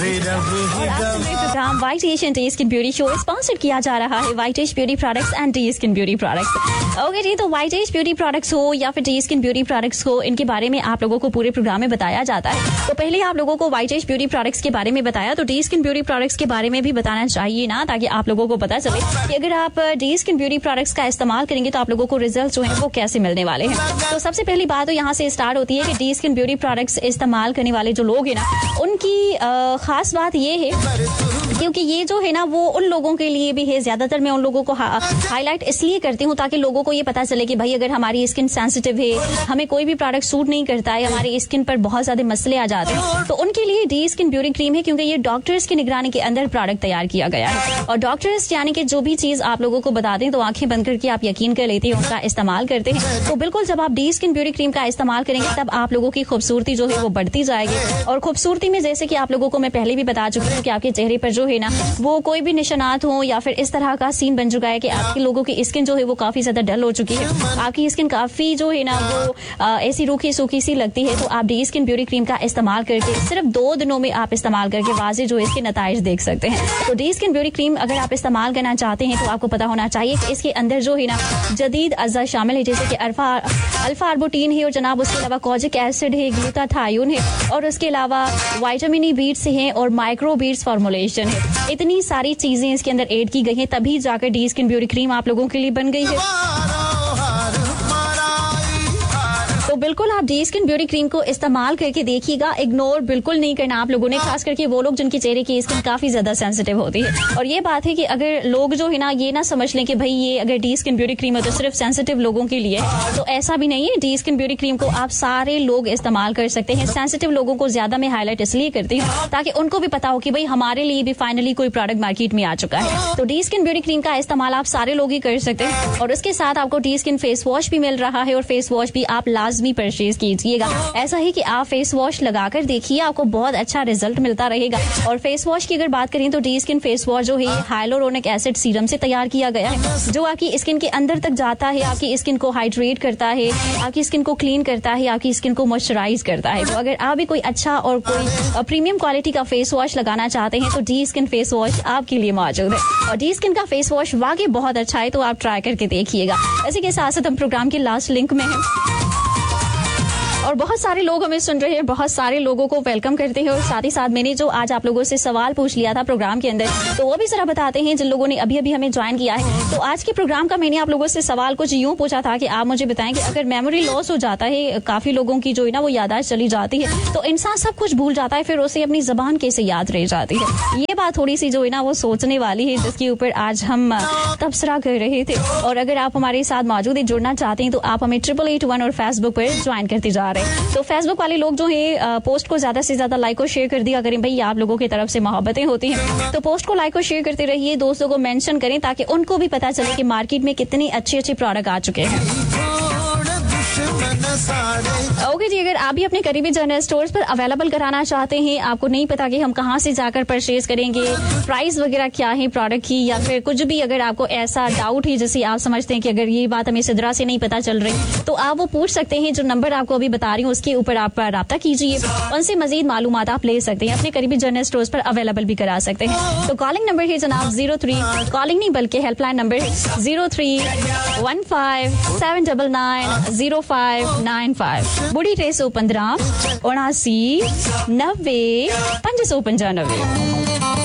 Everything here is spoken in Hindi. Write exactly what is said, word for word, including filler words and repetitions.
Programme white Asian T skin beauty show sponsored किया जा रहा है white ash beauty products and T skin beauty products. Okay जी, तो वाइट एश ब्यूटी प्रोडक्ट्स हो या फिर टी स्किन ब्यूटी प्रोडक्ट्स हो, इनके बारे में आप लोगों को पूरे प्रोग्राम में बताया जाता है। तो पहले आप लोगों को वाइट एश ब्यूटी प्रोडक्ट्स के बारे में बताया, तो टी स्किन ब्यूटी प्रोडक्ट्स के बारे में भी बताना चाहिए ना, ताकि आप लोगों को पता चले कि अगर आप टी स्किन ब्यूटी प्रोडक्ट्स का इस्तेमाल करेंगे तो आप लोगों को रिजल्ट जो है वो कैसे मिलने वाले हैं। तो सबसे पहली बात तो यहाँ से स्टार्ट होती है कि टी स्किन ब्यूटी प्रोडक्ट्स इस्तेमाल करने वाले जो लोग हैं ना, उनकी खास बात ये है, क्योंकि ये जो है ना वो उन लोगों के लिए भी है, ज्यादातर मैं उन लोगों को हाईलाइट इसलिए करती हूँ ताकि लोगों को ये पता चले कि भाई अगर हमारी स्किन सेंसिटिव है, हमें कोई भी प्रोडक्ट सूट नहीं करता है, हमारी स्किन पर बहुत ज्यादा मसले आ जाते हैं, तो उनके लिए डी स्किन ब्यूटी क्रीम है, क्योंकि ये डॉक्टर्स की निगरानी के अंदर प्रोडक्ट तैयार किया गया है। और डॉक्टर्स यानी कि जो भी चीज आप लोगों को बताते हैं तो आंखें बंद करके आप यकीन कर लेते हैं, उनका इस्तेमाल करते हैं। तो बिल्कुल जब आप डी स्किन ब्यूटी क्रीम का इस्तेमाल करेंगे तब आप लोगों की खूबसूरती जो है वो बढ़ती जाएगी। और खूबसूरती में जैसे कि आप लोगों को मैं पहले भी बता चुकी हूँ कि आपके चेहरे पर जो है ना वो कोई भी निशानात हो या फिर इस तरह का सीन बन चुका है कि आपके लोगों की स्किन जो है वो काफी ज्यादा डल हो चुकी है, आपकी स्किन काफी जो है ना वो आ, ऐसी रूखी सूखी सी लगती है, तो आप डी स्किन ब्यूटी क्रीम का इस्तेमाल करके सिर्फ दो दिनों में आप इस्तेमाल करके वाजे जो इसके नताइज देख सकते हैं। तो डी स्किन ब्यूटी क्रीम अगर आप इस्तेमाल करना चाहते हैं तो आपको पता होना चाहिए कि इसके अंदर जो है ना जदीद अज़ा शामिल है, जैसे कि अल्फा अल्फा आर्बुटीन है, और जनाब उसके अलावा कॉजिक एसिड है, ग्लूटाथायोन है, और उसके अलावा विटामिन ई बीट्स हैं और माइक्रो बीट्स फॉर्मुलेशन है। इतनी सारी चीजें इसके अंदर ऐड की गई हैं, तभी जाकर डी स्किन ब्यूटी क्रीम आप लोगों के लिए बन गई है। तो बिल्कुल आप डी स्किन ब्यूटी क्रीम को इस्तेमाल करके देखिएगा, इग्नोर बिल्कुल नहीं करना आप लोगों ने, खास करके वो लोग जिनके चेहरे की स्किन काफी ज्यादा सेंसिटिव होती है। और ये बात है कि अगर लोग जो है ना ये ना समझ लें कि भाई ये अगर डी स्किन ब्यूटी क्रीम है तो सिर्फ सेंसिटिव लोगों के लिए, तो ऐसा भी नहीं है। डी स्किन ब्यूटी क्रीम को आप सारे लोग इस्तेमाल कर सकते हैं। सेंसिटिव लोगों को ज्यादा मैं हाईलाइट इसलिए करती हूँ ताकि उनको भी पता हो कि भाई हमारे लिए भी फाइनली कोई प्रोडक्ट मार्केट में आ चुका है। तो डी स्किन ब्यूटी क्रीम का इस्तेमाल आप सारे लोग ही कर सकते हैं। और उसके साथ आपको डी स्किन फेस वॉश भी मिल रहा है, और फेस वॉश भी आप लाजमी परचेज कीजिएगा। ऐसा ही कि आप फेस वॉश लगाकर देखिए, आपको बहुत अच्छा रिजल्ट मिलता रहेगा। और फेस वॉश की अगर बात करें तो डी स्किन फेस वॉश जो है हाइलोरोनिक एसिड सीरम से तैयार किया गया है, जो आपकी स्किन के अंदर तक जाता है, आपकी स्किन को हाइड्रेट करता है, आपकी स्किन को क्लीन करता है, आपकी स्किन को मॉइस्चराइज करता है। तो अगर आप भी कोई अच्छा और कोई प्रीमियम क्वालिटी का फेस वॉश लगाना चाहते हैं तो डी स्किन फेस वॉश आपके लिए मौजूद है। और डी स्किन का फेस वॉश वाकई बहुत अच्छा है, तो आप ट्राई करके देखिएगा। इसी के साथ साथ हम प्रोग्राम के लास्ट लिंक में हैं और बहुत सारे लोग हमें सुन रहे हैं, बहुत सारे लोगों को वेलकम करते हैं। और साथ ही साथ मैंने जो आज आप लोगों से सवाल पूछ लिया था प्रोग्राम के अंदर, तो वो भी जरा बताते हैं जिन लोगों ने अभी अभी हमें ज्वाइन किया है। तो आज के प्रोग्राम का मैंने आप लोगों से सवाल कुछ यूं पूछा था कि आप मुझे बताएं कि अगर मेमोरी लॉस हो जाता है, काफी लोगों की जो है ना वो याददाश्त चली जाती है, तो इंसान सब कुछ भूल जाता है, फिर उसे अपनी जबान कैसे याद रह जाती है। ये बात थोड़ी सी जो है ना वो सोचने वाली है, जिसके ऊपर आज हम तबसरा कर रहे थे। और अगर आप हमारे साथ मौजूद है, जुड़ना चाहते हैं, तो आप हमें ट्रिपल एट वन और फेसबुक पर ज्वाइन करते जा रहे हैं। तो फेसबुक वाले लोग जो है पोस्ट को ज्यादा से ज्यादा लाइक और शेयर कर दिया करें भाई, आप लोगों की तरफ से मोहब्बतें होती हैं। तो पोस्ट को लाइक और शेयर करते रहिए, दोस्तों को मेंशन करें ताकि उनको भी पता चले कि मार्केट में कितने अच्छे अच्छे प्रोडक्ट आ चुके हैं। ओके जी, अगर आप भी अपने करीबी जनरल स्टोर्स पर अवेलेबल कराना चाहते हैं, आपको नहीं पता कि हम कहां से जाकर परचेज करेंगे, प्राइस वगैरह क्या है प्रोडक्ट की, या फिर कुछ भी अगर आपको ऐसा डाउट है जैसे आप समझते हैं कि अगर ये बात हमें सिदरा से नहीं पता चल रही, तो आप वो पूछ सकते हैं। जो नंबर आपको अभी बता रही हूँ उसके ऊपर आप राब्ता कीजिए, उनसे मजीद मालूमात आप ले सकते हैं, अपने करीबी जनरल स्टोर्स पर अवेलेबल भी करा सकते हैं। तो कॉलिंग नंबर है जनाब जीरो थ्री कॉलिंग नहीं बल्कि helpline number zero three one five seven double nine zero five nine five बुढ़ी टे सौ पंद्रह उनासी नब्बे पंज सौ पंजानवे।